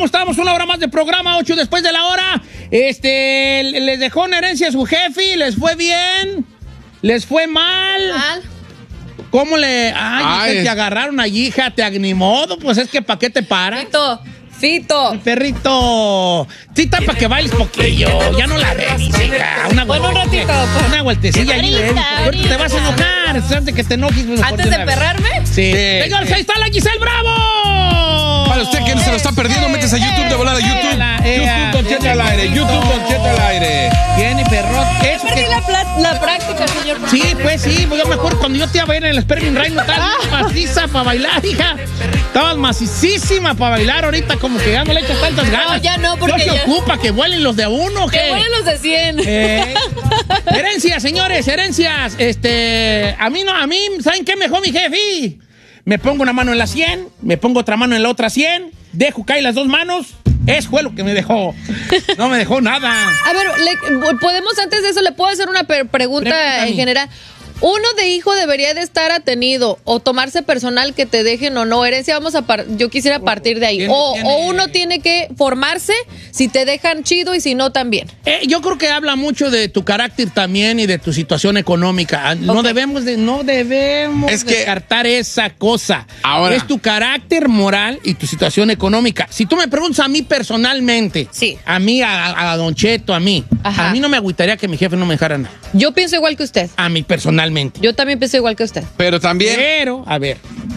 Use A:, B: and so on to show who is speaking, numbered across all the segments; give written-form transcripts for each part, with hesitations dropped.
A: ¿Cómo estamos? Una hora más de programa, 8 después de la hora. Les dejó una herencia a su jefe, ¿les fue bien? ¿Les fue mal? ¿Cómo le...? Ay, te agarraron allí, hija, ni modo, pues es que ¿para qué te paras?
B: Fito.
A: El perrito. Tita, para que bailes poquillo. Ya no la ves, hija. Un ratito. Pues. Una vueltecilla allí. Ahorita te vas a enojar. Antes de que te enojes.
B: ¿Antes de emperrarme?
A: Sí. Señores, ahí está la Giselle Bravo.
C: Para usted que se lo está perdiendo, métese a YouTube de volada. YouTube Don Cheto al aire. YouTube Don Cheto al aire.
A: Tiene perro.
B: Perdí la práctica, señor.
A: Sí, pues sí. Yo me acuerdo cuando yo te iba a ver en el Sperming Reino. Estabas maciza para bailar, hija. Estabas macicísima para bailar ahorita. Como que ya no le echas tantas ganas.
B: No, ya no, porque
A: ¿No se ocupa que vuelen los de a uno?
B: Que vuelen los de 100.
A: Herencias, señores, herencias. A mí, ¿saben qué me dejó mi jefe? Me pongo una mano en la 100, me pongo otra mano en la otra 100, dejo caer las dos manos. Eso fue lo que me dejó. No me dejó nada.
B: A ver, podemos, antes de eso, ¿le puedo hacer una pregunta en general? ¿Uno de hijo debería de estar atenido o tomarse personal que te dejen o no herencia? Yo quisiera partir de ahí. O uno tiene que formarse si te dejan chido y si no también.
A: Yo creo que habla mucho de tu carácter también y de tu situación económica. Okay. No debemos descartar esa cosa.
C: Ahora.
A: Es tu carácter moral y tu situación económica. Si tú me preguntas a mí personalmente,
B: sí.
A: A mí, a Don Cheto, a mí no me agüitaría que mi jefe no me dejara nada.
B: Yo pienso igual que usted.
A: A mí personalmente.
B: Yo también pienso igual que usted.
C: Pero también...
A: a ver...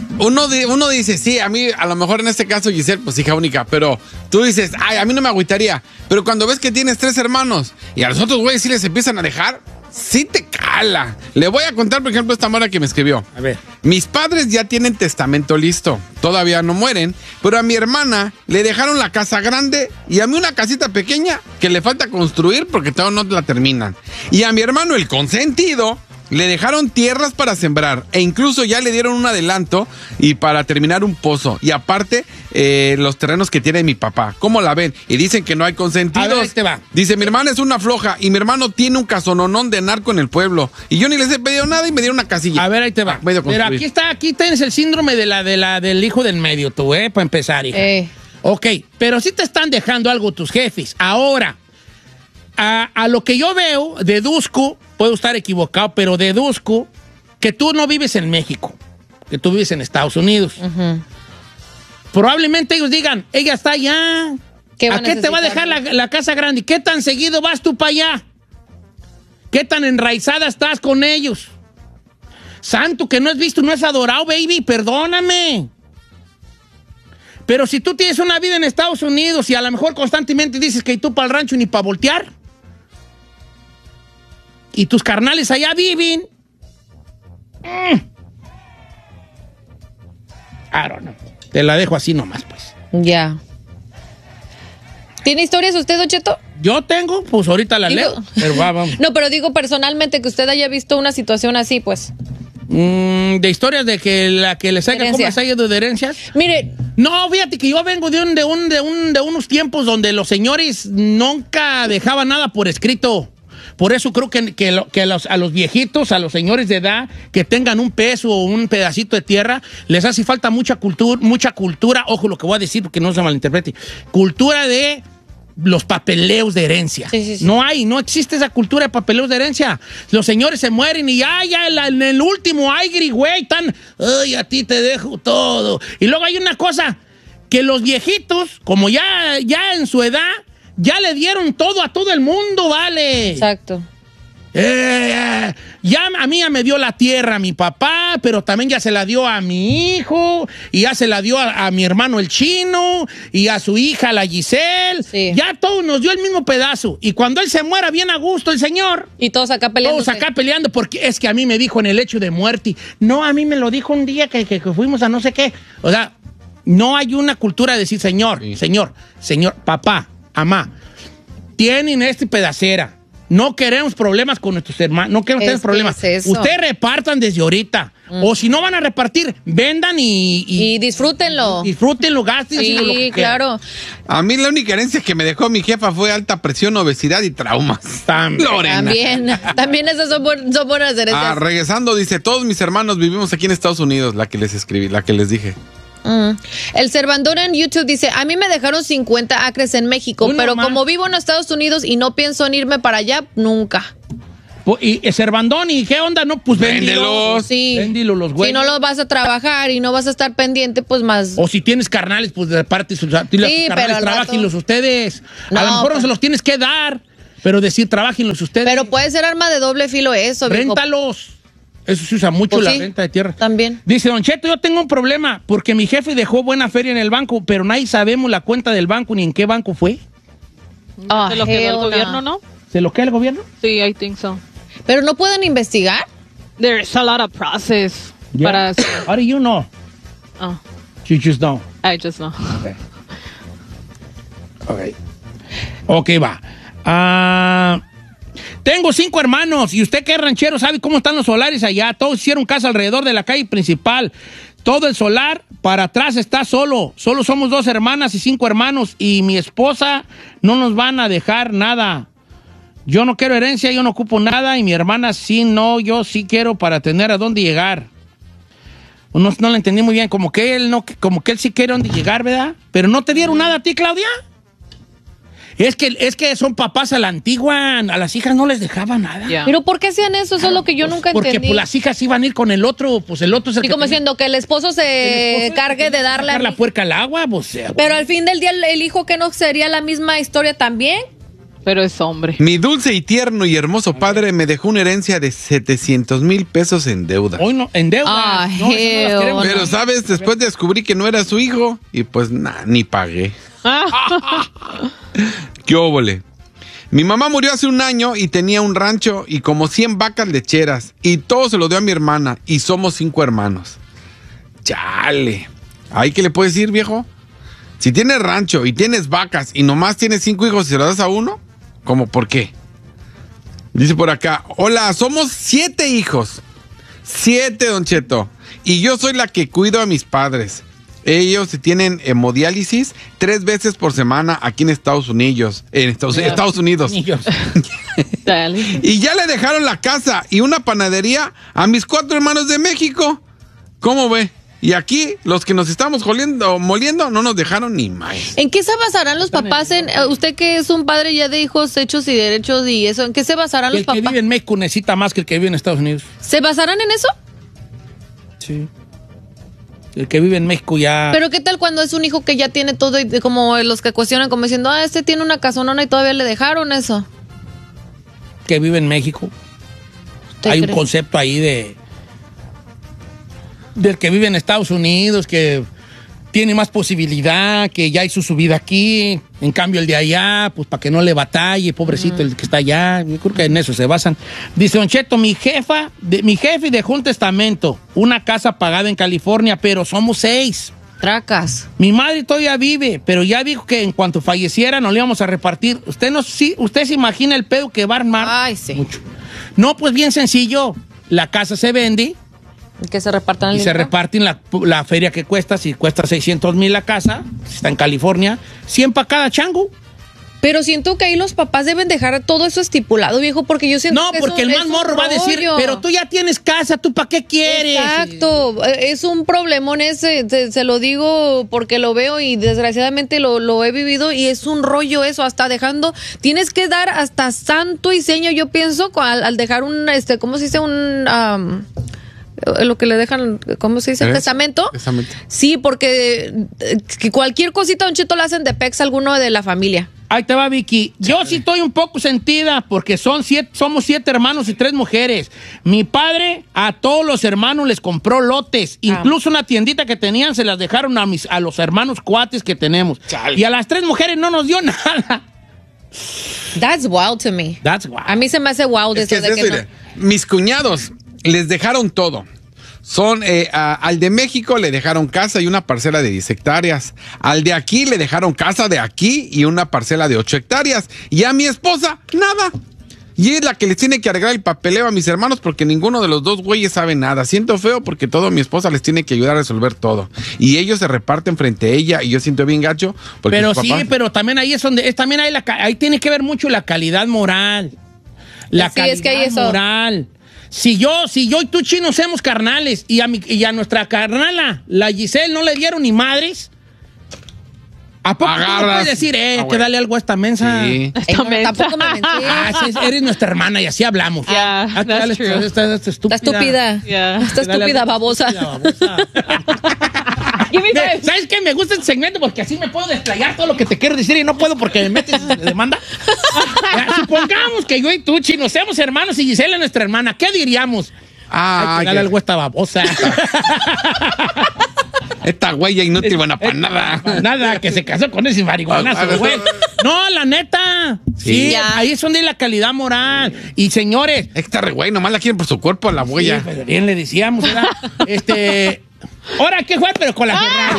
C: Uno dice, sí, a mí, a lo mejor en este caso, Giselle, pues hija única, pero tú dices, ay, a mí no me agüitaría. Pero cuando ves que tienes 3 hermanos y a los otros güeyes sí les empiezan a dejar, sí te cala. Le voy a contar, por ejemplo, esta mora que me escribió.
A: A ver.
C: Mis padres ya tienen testamento listo. Todavía no mueren, pero a mi hermana le dejaron la casa grande y a mí una casita pequeña que le falta construir porque todavía no la terminan. Y a mi hermano, el consentido, le dejaron tierras para sembrar e incluso ya le dieron un adelanto y para terminar un pozo. Y aparte, los terrenos que tiene mi papá. ¿Cómo la ven? Y dicen que no hay consentidos.
A: A ver, te va.
C: Dice, mi hermana es una floja y mi hermano tiene un casononón de narco en el pueblo. Y yo ni les he pedido nada y me dieron una casilla.
A: A ver, ahí te va. Pero aquí tienes el síndrome del hijo del medio, tú, para empezar, hija. Ok, pero sí te están dejando algo tus jefes. Ahora, a lo que yo veo, deduzco, puedo estar equivocado, pero deduzco que tú no vives en México, que tú vives en Estados Unidos. Probablemente ellos digan, ella está allá. ¿A qué te va a dejar la casa grande? ¿Qué tan seguido vas tú para allá? ¿Qué tan enraizada estás con ellos? Santo, que no has visto, no has adorado, baby, perdóname. Pero si tú tienes una vida en Estados Unidos y a lo mejor constantemente dices que tú para el rancho ni para voltear, y tus carnales allá viven, I don't know. Te la dejo así nomás, pues.
B: Ya. ¿Tiene historias usted, Don Cheto?
A: Yo tengo, pues ahorita la leo. Pero vamos.
B: No, pero digo personalmente que usted haya visto una situación así, pues.
A: De historias de que la que les haya ido de herencias.
B: Mire.
A: No, fíjate que yo vengo de unos tiempos donde los señores nunca dejaban nada por escrito. Por eso creo que a los viejitos, a los señores de edad, que tengan un peso o un pedacito de tierra, les hace falta mucha cultura, ojo lo que voy a decir porque no se malinterprete, cultura de los papeleos de herencia.
B: Sí.
A: No existe esa cultura de papeleos de herencia. Los señores se mueren y ya en el último, ay, güey, ay, a ti te dejo todo. Y luego hay una cosa, que los viejitos, como ya en su edad, ya le dieron todo a todo el mundo, ¿vale?
B: Exacto.
A: Ya a mí ya me dio la tierra mi papá, pero también ya se la dio a mi hijo, y ya se la dio a mi hermano el Chino, y a su hija la Giselle.
B: Sí.
A: Ya todos nos dio el mismo pedazo. Y cuando él se muera bien a gusto, el señor.
B: Y todos acá peleando.
A: Todos acá peleando, porque es que a mí me dijo en el hecho de muerte. No, a mí me lo dijo un día que fuimos a no sé qué. O sea, no hay una cultura de decir, señor, papá, mamá, tienen pedacera. No queremos problemas con nuestros hermanos. No queremos tener problemas. Ustedes repartan desde ahorita. O si no van a repartir, vendan y
B: disfrútenlo.
A: Disfrútenlo, gasten.
B: Sí, claro.
C: A mí la única herencia que me dejó mi jefa fue alta presión, obesidad y traumas.
B: También esas son buenas herencias.
C: Regresando, dice, todos mis hermanos vivimos aquí en Estados Unidos, la que les escribí, la que les dije.
B: El Cervandón en YouTube dice, a mí me dejaron 50 acres en México, pero como vivo en Estados Unidos y no pienso en irme para allá, nunca.
A: Y Cervandón, ¿y qué onda? No, pues
C: véndelos.
B: Sí.
A: Véndilos los güeyes.
B: Si no los vas a trabajar y no vas a estar pendiente, pues más.
A: O si tienes carnales, pues de parte sus carnales, trabajenlos ustedes. No, a lo mejor no se los tienes que dar, pero decir, trabajenlos ustedes.
B: Pero puede ser arma de doble filo eso,
A: réntalos. Eso se usa mucho, pues la renta de tierra.
B: También.
A: Dice, Don Cheto, yo tengo un problema porque mi jefe dejó buena feria en el banco, pero nadie sabemos la cuenta del banco ni en qué banco fue.
D: ¿Se lo quedó el gobierno, no?
A: ¿Se lo queda el gobierno?
D: Sí, I think so.
B: ¿Pero no pueden investigar?
D: There's a lot of process.
A: Yeah.
D: Para...
A: How do you know?
D: Oh.
A: You just know.
D: I just know.
A: Ok, va. Tengo 5 hermanos y usted que es ranchero sabe cómo están los solares allá. Todos hicieron casa alrededor de la calle principal. Todo el solar para atrás está solo. Solo somos 2 hermanas y 5 hermanos y mi esposa no nos van a dejar nada. Yo no quiero herencia, yo no ocupo nada y mi hermana sí, no, yo sí quiero para tener a dónde llegar. No lo entendí muy bien, como que él sí quiere a dónde llegar, ¿verdad? Pero no te dieron nada a ti, Claudia. Es que son papás a la antigua, a las hijas no les dejaban nada.
B: Yeah. ¿Pero por qué hacían eso? Eso es lo que yo nunca entendí.
A: Porque pues, las hijas iban a ir con el otro, pues el otro es el
B: y como diciendo que el esposo se cargue de darle
A: la puerca al agua, pues.
B: Pero al fin del día el hijo que no sería la misma historia también.
D: Pero es hombre.
C: Mi dulce y tierno y hermoso padre me dejó una herencia de 700,000 pesos en deuda.
A: Hoy no, en deuda. No,
C: no pero, ¿sabes? Después descubrí que no era su hijo y pues ni pagué. ¿Qué óvole? Mi mamá murió hace 1 año y tenía un rancho y como 100 vacas lecheras y todo se lo dio a mi hermana y somos 5 hermanos. Chale. ¿Ay, qué le puedes decir, viejo? Si tienes rancho y tienes vacas y nomás tienes 5 hijos y se lo das a uno, ¿cómo? ¿Por qué? Dice por acá, hola, somos 7 hijos. 7, Don Cheto. Y yo soy la que cuido a mis padres. Ellos tienen hemodiálisis 3 veces por semana aquí en Estados Unidos. Estados Unidos. Y ya le dejaron la casa y una panadería a mis 4 hermanos de México. ¿Cómo ve? Y aquí, los que nos estamos moliendo, no nos dejaron ni más.
B: ¿En qué se basarán los papás? Usted que es un padre ya de hijos hechos y derechos y eso, ¿en qué se basarán los papás?
A: El que vive en México necesita más que el que vive en Estados Unidos.
B: ¿Se basarán en eso?
A: Sí. El que vive en México ya...
B: Pero ¿qué tal cuando es un hijo que ya tiene todo y como los que cuestionan como diciendo, este tiene una casonona y todavía le dejaron eso?
A: Que vive en México. Hay un concepto ahí del que vive en Estados Unidos, que tiene más posibilidad, que ya hizo su vida aquí. En cambio, el de allá, pues para que no le batalle, pobrecito el que está allá. Yo creo que en eso se basan. Dice Don Cheto, mi jefe dejó un testamento, una casa pagada en California, pero somos 6.
B: Tracas.
A: Mi madre todavía vive, pero ya dijo que en cuanto falleciera nos le íbamos a repartir. Usted se imagina el pedo que va a armar.
B: Ay, sí.
A: Mucho. No, pues bien sencillo. La casa se vende.
B: Que se repartan el
A: dinero. Y se reparten la feria que cuesta. Si cuesta 600,000 la casa, si está en California, 100 para cada chango.
B: Pero siento que ahí los papás deben dejar todo eso estipulado, viejo, porque yo siento que
A: porque el más morro va a decir, pero tú ya tienes casa, ¿tú para qué quieres?
B: Exacto, es un problemón ese, se lo digo porque lo veo y desgraciadamente lo he vivido y es un rollo eso, hasta dejando, tienes que dar hasta santo y seña, yo pienso, al dejar un, ¿cómo se dice? Lo que le dejan, ¿cómo se dice? ¿Testamento? Sí, porque cualquier cosita, Don Cheto, la hacen de pex a alguno de la familia.
A: Ahí te va, Vicky. Yo sí estoy un poco sentida porque somos 7 hermanos y 3 mujeres. Mi padre a todos los hermanos les compró lotes. Incluso una tiendita que tenían se las dejaron a los hermanos cuates que tenemos. Chale. Y a las 3 mujeres no nos dio nada.
B: That's wild to me.
A: That's wild.
B: A mí se me hace wild eso de que no.
C: Mis cuñados les dejaron todo. Al de México le dejaron casa y una parcela de 10 hectáreas. Al de aquí le dejaron casa de aquí y una parcela de 8 hectáreas. Y a mi esposa, nada. Y es la que les tiene que arreglar el papeleo a mis hermanos porque ninguno de los 2 güeyes sabe nada. Siento feo porque todo mi esposa les tiene que ayudar a resolver todo. Y ellos se reparten frente a ella y yo siento bien gacho.
A: Pero sí, pero también ahí es donde, también ahí tiene que ver mucho la calidad moral. La calidad moral. Si yo y tú, Chino, somos carnales y a nuestra carnala, la Giselle, no le dieron ni madres, ¿a poco tú no puedes decir, hay que darle algo a esta mensa?
C: Sí.
B: Tampoco me mencí.
A: Eres nuestra hermana y así hablamos.
D: Yeah,
A: Hay que darle
D: that's true.
A: esta estúpida.
B: Está estúpida.
D: Yeah.
B: Está estúpida, babosa.
A: ¿Sabes qué? Me gusta este segmento porque así me puedo desplayar todo lo que te quiero decir y no puedo porque me metes en demanda. Supongamos que yo y tú, Chino, seamos hermanos y Gisela es nuestra hermana. ¿Qué diríamos? Hay que darle algo a esta babosa.
C: Esta güey inútil, buena para nada.
A: Nada, que se casó con ese marihuanazo, güey. No, la neta. Sí,
B: Ya.
A: ahí es donde hay la calidad moral. Y señores.
C: Esta re güey, nomás la quieren por su cuerpo a la huella.
A: Sí, pero bien le decíamos, ¿verdad? Ahora, ¿qué fue? Pero con la Ferrari.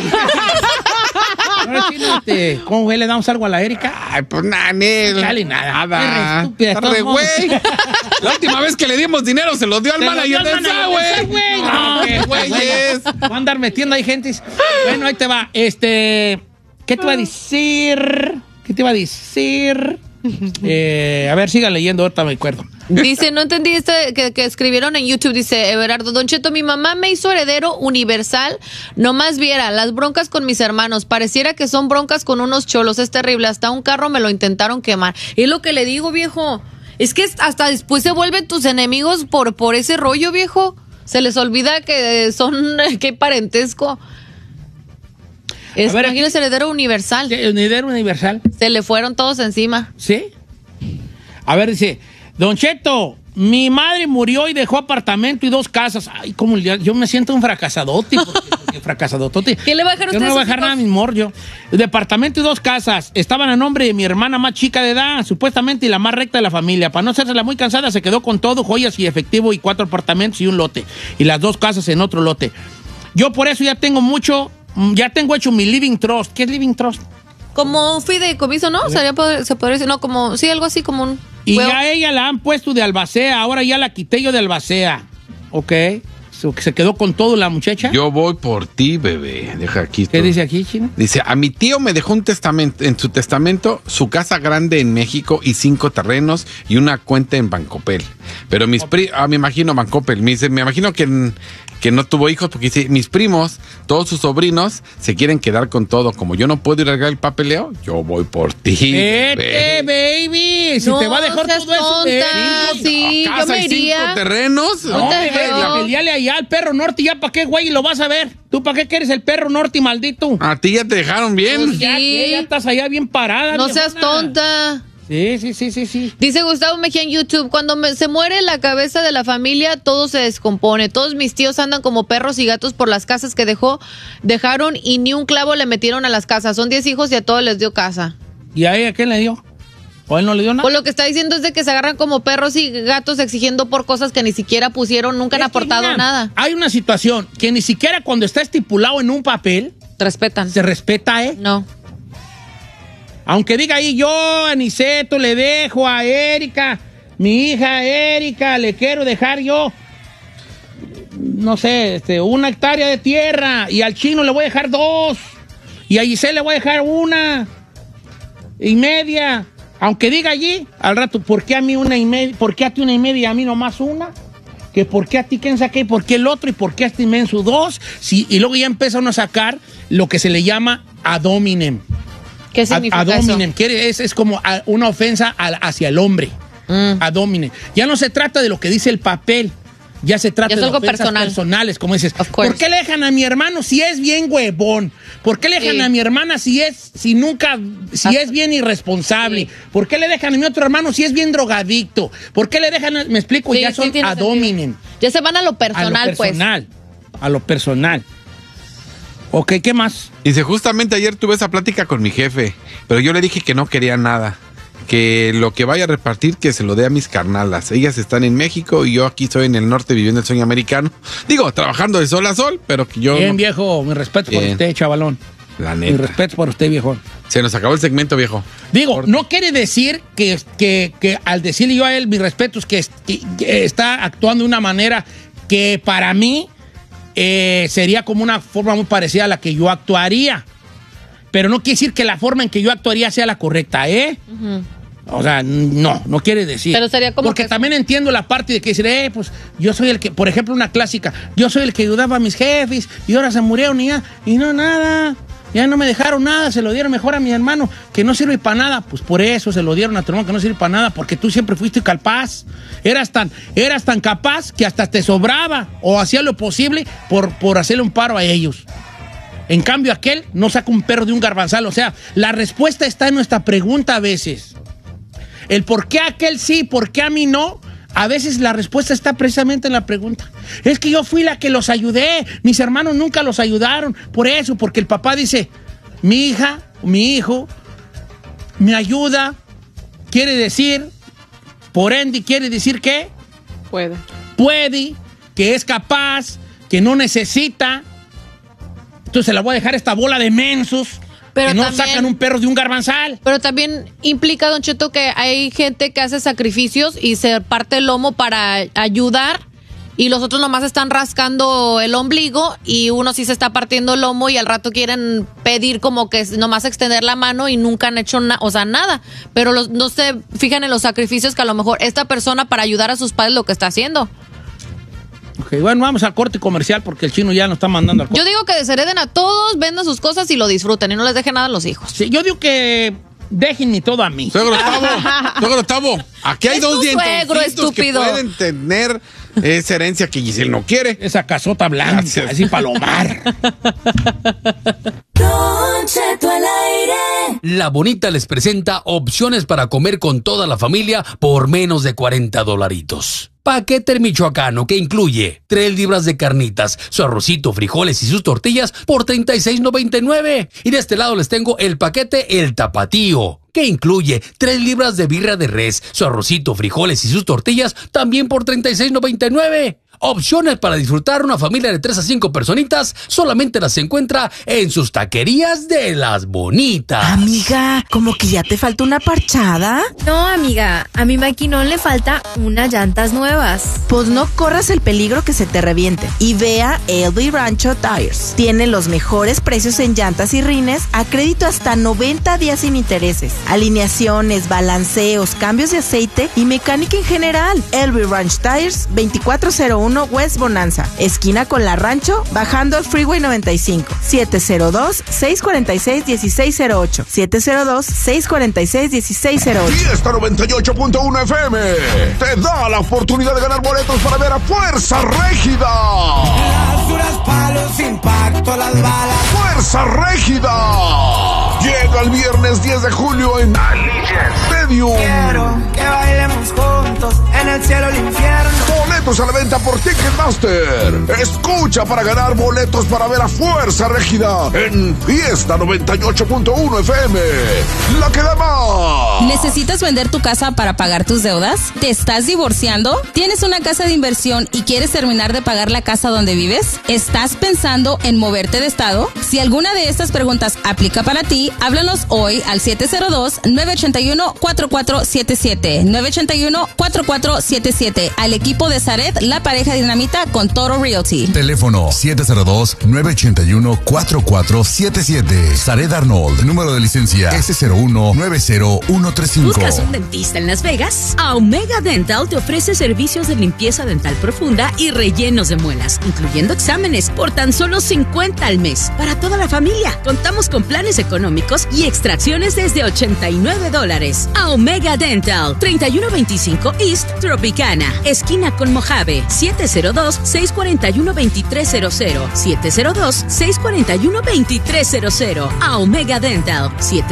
A: Ahora sí, ¿cómo güey le damos algo a la Erika?
C: Ay, pues nada, Nel.
A: Dale nada.
C: Nada.
A: Estúpida,
C: Esta re güey. La última vez que le dimos dinero se lo dio al manager de esa, güey.
A: No,
C: qué güey es.
A: Va a andar metiendo ahí gente. Bueno, ahí te va. ¿Qué te va a decir? ¿Qué te va a decir? A ver, siga leyendo, ahorita me acuerdo.
B: Dice, no entendí que escribieron en YouTube, dice Everardo, Don Cheto, mi mamá me hizo heredero universal, nomás viera, las broncas con mis hermanos, pareciera que son broncas con unos cholos, es terrible, hasta un carro me lo intentaron quemar. Es lo que le digo, viejo, es que hasta después se vuelven tus enemigos por ese rollo, viejo, se les olvida que que hay parentesco. Imagínese, heredero universal.
A: Heredero universal.
B: Se le fueron todos encima.
A: ¿Sí? A ver, dice, Don Cheto, mi madre murió y dejó apartamento y 2 casas. Ay, como yo me siento un fracasadote. Porque fracasadote.
B: ¿Qué le va a dejar usted?
A: Yo no voy a dejar nada a mi morro. Departamento y 2 casas. Estaban a nombre de mi hermana más chica de edad, supuestamente, y la más recta de la familia. Para no hacérsela muy cansada, se quedó con todo, joyas y efectivo, y 4 apartamentos y un lote. Y las 2 casas en otro lote. Yo por eso ya tengo hecho mi living trust. ¿Qué es living trust?
B: Como un fideicomiso, ¿no? Se podría decir, no, como, sí, algo así como un...
A: Y ya a ella la han puesto de albacea, ahora ya la quité yo de albacea. Ok. ¿Se quedó con todo la muchacha?
C: Yo voy por ti, bebé. Deja aquí.
A: ¿Qué dice aquí, Chino?
C: Dice, a mi tío me dejó en su testamento, su casa grande en México y 5 terrenos y una cuenta en Bancopel. Pero me imagino Bancopel, me imagino que no tuvo hijos porque dice, mis primos, todos sus sobrinos, se quieren quedar con todo. Como yo no puedo ir a arreglar el papeleo, yo voy por ti.
A: ¡Vete, baby! Si
B: no,
A: te va a dejar todo eso.
B: Sí, yo me iría.
C: 5 terrenos.
B: No,
A: peleale allá al perro norte, ¿ya para qué, güey? Lo vas a ver. ¿Tú para qué quieres el perro norte, maldito?
C: A ti ya te dejaron bien.
B: Pues
A: Ya estás allá bien parada.
B: No
A: viejona.
B: seas tonta.
A: Sí.
B: Dice Gustavo Mejía en YouTube, cuando se muere la cabeza de la familia, todo se descompone. Todos mis tíos andan como perros y gatos por las casas que dejaron y ni un clavo le metieron a las casas. Son 10 hijos y a todos les dio casa.
A: ¿Y a ella qué le dio? ¿O él no le dio nada?
B: Pues lo que está diciendo es de que se agarran como perros y gatos exigiendo por cosas que ni siquiera pusieron, nunca han aportado nada.
A: Hay una situación que ni siquiera cuando está estipulado en un papel
B: Respetan.
A: se respeta, ¿eh?
B: No.
A: Aunque diga ahí, yo a Aniceto le dejo a Erika, mi hija Erika, le quiero dejar yo, no sé, 1 hectárea de tierra, y al Chino le voy a dejar 2, y a Giselle le voy a dejar 1.5. Aunque diga allí, al rato, ¿por qué a mí 1.5? ¿Por qué a ti 1.5 y a mí nomás 1? Que por qué a ti quién saqué, por qué el otro y por qué a este inmenso 2. Sí, y luego ya empieza uno a sacar lo que se le llama ad hominem.
B: ¿Qué significa
A: ad hominem, es como una ofensa hacia el hombre. Ad hominem. Ya no se trata de lo que dice el papel. Ya se trata de
B: algo
A: ofensas personales, como dices.
B: ¿Por
A: qué le dejan a mi hermano si es bien huevón? ¿Por qué le dejan a mi hermana si es bien irresponsable? Sí. ¿Por qué le dejan a mi otro hermano si es bien drogadicto? ¿Por qué le dejan, me explico, ya son ad hominem?
B: Ya se van a lo personal,
A: A lo personal. Ok, ¿qué más?
C: Dice, justamente ayer tuve esa plática con mi jefe, pero yo le dije que no quería nada. Que lo que vaya a repartir, que se lo dé a mis carnalas. Ellas están en México y yo aquí estoy en el norte viviendo el sueño americano. Digo, trabajando de sol a sol, pero que yo...
A: Bien, viejo, mi respeto por usted, chavalón.
C: La neta.
A: Mi respeto por usted, viejo.
C: Se nos acabó el segmento, viejo.
A: Digo, no quiere decir que al decirle yo a él mi respeto es que está actuando de una manera que para mí sería como una forma muy parecida a la que yo actuaría. Pero no quiere decir que la forma en que yo actuaría sea la correcta, ¿eh? O sea, no quiere decir.
B: Pero sería como
A: porque
B: que...
A: también entiendo la parte de que decir, pues yo soy el que, por ejemplo, una clásica, yo soy el que ayudaba a mis jefes y ahora se murieron y nada. Ya no me dejaron nada, se lo dieron mejor a mi hermano, que no sirve para nada. Pues por eso se lo dieron a tu hermano, que no sirve para nada, porque tú siempre fuiste capaz. Eras tan capaz que hasta te sobraba o hacía lo posible por hacerle un paro a ellos. En cambio, aquel no saca un perro de un garbanzal. O sea, la respuesta está en nuestra pregunta a veces. El por qué aquel sí, por qué a mí no, a veces la respuesta está precisamente en la pregunta. Es que yo fui la que los ayudé, mis hermanos nunca los ayudaron. Por eso, porque el papá dice, mi hija, mi hijo, me ayuda, quiere decir, por ende, quiere decir que puede, que es capaz, que no necesita. Entonces se la voy a dejar esta bola de mensos. Pero que no también sacan un perro de un garbanzal.
B: Pero también implica, Don Cheto, que hay gente que hace sacrificios y se parte el lomo para ayudar y los otros nomás están rascando el ombligo y uno sí se está partiendo el lomo y al rato quieren pedir como que nomás extender la mano y nunca han hecho nada. Pero no se fijan en los sacrificios que a lo mejor esta persona para ayudar a sus padres lo que está haciendo.
A: Ok, bueno, vamos al corte comercial porque el chino ya nos está mandando al corte.
B: Yo digo que deshereden a todos, vendan sus cosas y lo disfruten y no les dejen nada a los hijos.
A: Sí, yo digo que déjenme todo a mí.
C: Suegro Tavo, aquí hay dos
B: dientecitos
C: que pueden tener esa herencia que Giselle no quiere.
A: Esa casota blanca, así palomar.
E: Don Cheto al aire.
F: La Bonita les presenta opciones para comer con toda la familia por menos de $40. Paquete michoacano que incluye 3 libras de carnitas, su arrocito, frijoles y sus tortillas por $36.99. Y de este lado les tengo el paquete El Tapatío, que incluye 3 libras de birria de res, su arrocito, frijoles y sus tortillas también por $36.99. Opciones para disfrutar una familia de 3 a 5 personitas solamente las encuentra en sus taquerías de Las Bonitas.
G: Amiga, como que ya te falta una parchada.
H: No, amiga, a mi maquinón le falta unas llantas nuevas.
G: Pues no corras el peligro que se te reviente y vea LB Rancho Tires. Tiene los mejores precios en llantas y rines a crédito hasta 90 días sin intereses. Alineaciones, balanceos, cambios de aceite y mecánica en general. LB Ranch Tires, 2401 West Bonanza, esquina con la Rancho, bajando al Freeway 95. 702-646-1608. 702-646-1608.
I: Fiesta 98.1 FM te da la oportunidad de ganar boletos para ver a Fuerza Régida.
J: Las duras palos, impacto, las balas.
I: Fuerza Régida llega el viernes 10 de julio en Allegiant Stadium.
J: Quiero que bailemos juntos en el cielo, el infierno.
I: Boletos a la venta por Ticketmaster. Escucha para ganar boletos para ver a Fuerza Régida en Fiesta 98.1 FM. La que da más.
K: ¿Necesitas vender tu casa para pagar tus deudas? ¿Te estás divorciando? ¿Tienes una casa de inversión y quieres terminar de pagar la casa donde vives? ¿Estás pensando en moverte de estado? Si alguna de estas preguntas aplica para ti, háblanos hoy al 702-981-4477. 981-4477. Al equipo de Zaret, la pareja dinamita con Toro Realty.
L: Teléfono 702-981-4477. Zaret Arnold. Número de licencia S0190135.
M: ¿Buscas un dentista en Las Vegas? Omega Dental te ofrece servicios de limpieza dental profunda y rellenos de muelas, incluyendo exámenes por tan solo $50 al mes. Para toda la familia, contamos con planes económicos y extracciones desde $89. A Omega Dental, 3125 East Tropicana, esquina con Mojave. 702-641-2300. 702-641-2300. A Omega Dental,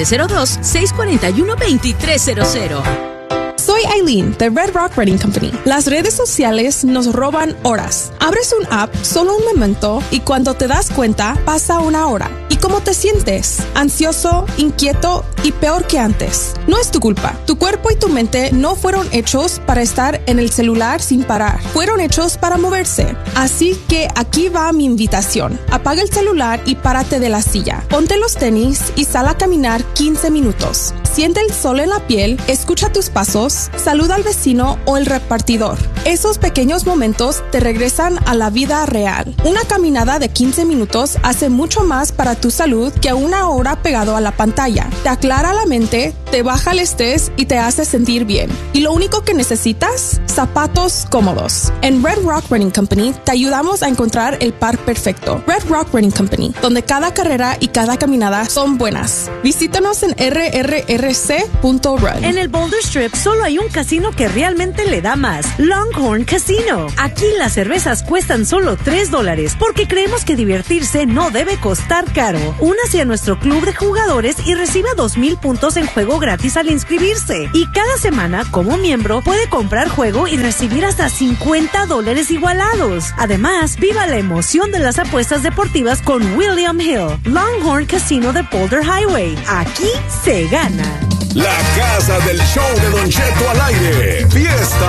M: 702-641-2300.
N: Soy Aileen de Red Rock Reading Company. Las redes sociales nos roban horas. Abres un app solo un momento y cuando te das cuenta pasa una hora. ¿Y cómo te sientes? Ansioso, inquieto y peor que antes. No es tu culpa. Tu cuerpo y tu mente no fueron hechos para estar en el celular sin parar. Fueron hechos para moverse. Así que aquí va mi invitación. Apaga el celular y párate de la silla. Ponte los tenis y sal a caminar 15 minutos. Siente el sol en la piel, escucha tus pasos, saluda al vecino o el repartidor. Esos pequeños momentos te regresan a la vida real. Una caminada de 15 minutos hace mucho más para tu salud que una hora pegado a la pantalla. Te aclara la mente, te te baja el estrés y te hace sentir bien. Y lo único que necesitas, zapatos cómodos. En Red Rock Running Company te ayudamos a encontrar el par perfecto. Red Rock Running Company, donde cada carrera y cada caminada son buenas. Visítanos en rrrc.run.
O: En el Boulder Strip solo hay un casino que realmente le da más. Longhorn Casino. Aquí las cervezas cuestan solo $3 porque creemos que divertirse no debe costar caro. Únase a nuestro club de jugadores y reciba 2,000 puntos en juego gratis al inscribirse. Y cada semana, como miembro, puede comprar juego y recibir hasta $50 igualados. Además, viva la emoción de las apuestas deportivas con William Hill, Longhorn Casino de Boulder Highway. Aquí se gana.
I: La casa del show de Don Cheto al aire. Fiesta